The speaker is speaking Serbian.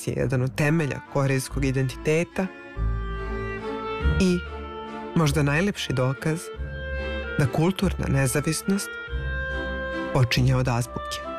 je jedan od temelja korejskog identiteta i možda najlepši dokaz da kulturna nezavisnost počinje od azbuke.